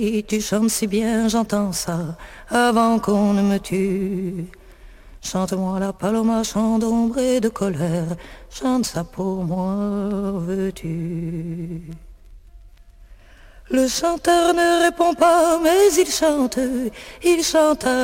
Et tu chantes si bien, j'entends ça, avant qu'on ne me tue. Chante-moi la paloma, chant d'ombre et de colère, chante ça pour moi, veux-tu? Le chanteur ne répond pas, mais il chante